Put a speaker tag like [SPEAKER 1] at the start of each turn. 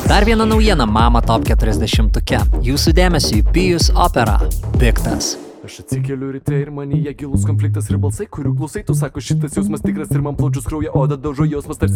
[SPEAKER 1] Dar viena naujiena Mama Top 40-tuke. Jūsų dėmesiui Pijus Opera. Piktas.
[SPEAKER 2] Aš atsikeliu ryte ir manyje gilus konfliktas ir balsai, kurių klausai, tu sako šitas jausmas tikras ir man plaučius krauja oda daužo jausmas tarsi